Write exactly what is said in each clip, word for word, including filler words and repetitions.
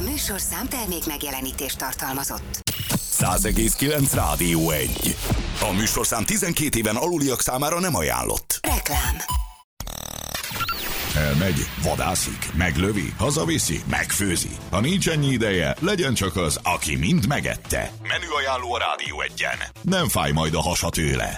műsorszám termék megjelenítést tartalmazott. száz egész kilenc Rádió egy. A műsorszám tizenkét éven aluliak számára nem ajánlott. Reklám. Elmegy, vadászik, meglövi, hazaviszi, megfőzi. Ha nincs ennyi ideje, legyen csak az, aki mind megette. Menüajánló a Rádió egyen. Nem fáj majd a hasa tőle.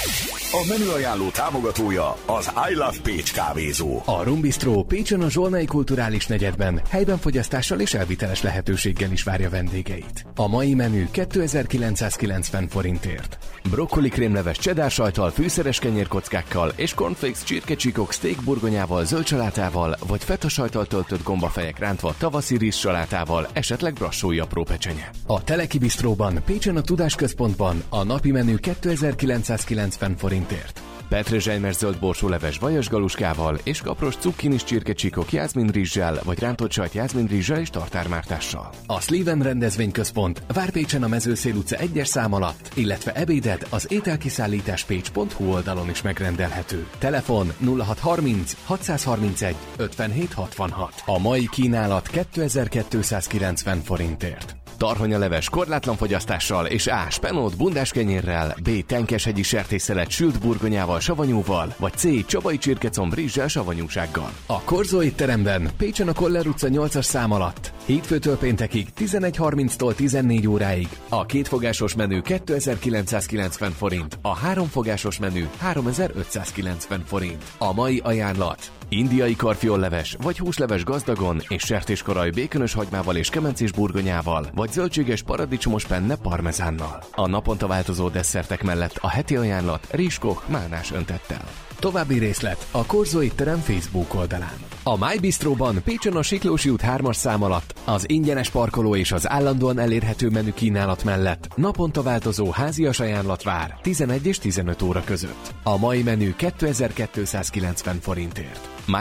A menüajánló támogatója az I Love Pécs kávézó. A Rum Bistro Pécsen a Zsolnai Kulturális Negyedben helyben fogyasztással és elviteles lehetőséggel is várja vendégeit. A mai menü kétezer-kilencszázkilencven forintért. Brokkoli krémleves cheddar sajttal, fűszeres kenyérkockákkal és cornflakes csirkecsíkok steak burgonyával, zöld salátával vagy feta sajttal töltött gombafejek rántva tavaszi rizs salátával, esetleg brassói apró pecsenye. A Teleki Bistróban Pécsen a Tudásközpontban a napi menü kétezer-kilencszázkilencven forintért. Petrezselymer zöld borsóleves vajas galuskával és kapros cukkinis csirkecsíkok jászminrizssel vagy rántott sajt jászminrizssel és tartármártással. A Sliven rendezvényközpont vár Pécsen a Mezőszél utca egyes szám alatt, illetve ebédet az ételkiszállítás pécs pont hu oldalon is megrendelhető. Telefon nulla hat harminc hatszázharmincegy ötvenhét hatvanhat. A mai kínálat kétezer-kétszázkilencven forintért. Tarhonyaleves korlátlan fogyasztással és A. spenót bundáskenyérrel, B. tenkeshegyi sertésszelet sült burgonyával, savanyúval, vagy C. csabai csirkecomb rizssel, savanyúsággal. A Korzó étteremben Pécsen a Koller utca nyolcas szám alatt hétfőtől péntekig tizenegy harminctól tizennégy óráig a kétfogásos menü kétezer-kilencszázkilencven forint, a háromfogásos menü háromezer-ötszázkilencven forint. A mai ajánlat: indiai karfiolleves vagy húsleves gazdagon és sertéskaraj békönös hagymával és kemencés burgonyával, vagy zöldséges paradicsomos penne parmezánnal. A naponta változó desszertek mellett a heti ajánlat rizskoch málnás öntettel. További részlet a Korzó étterem Facebook oldalán. A My Bistróban Pécsen a Siklósi út hármas szám alatt az ingyenes parkoló és az állandóan elérhető menü kínálat mellett naponta változó házias ajánlat vár tizenegy és tizenöt óra között. A mai menü kétezer-kétszázkilencven forintért. My